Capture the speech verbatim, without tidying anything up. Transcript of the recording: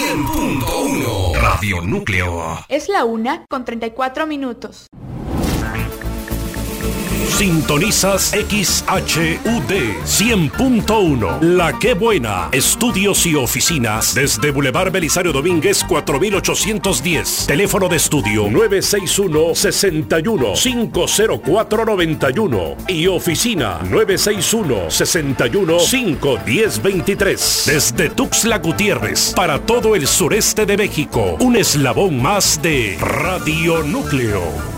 cien punto uno Radio Núcleo. Es la una con treinta y cuatro minutos. Sintonizas X H U D cien punto uno. La Qué Buena. Estudios y oficinas desde Boulevard Belisario Domínguez cuatro mil ochocientos diez. Teléfono de estudio nueve seis uno, seis uno, cinco cero cuatro, nueve uno y oficina nueve seis uno, seis uno, cinco uno cero, dos tres. Desde Tuxtla Gutiérrez para todo el sureste de México. Un eslabón más de Radio Núcleo.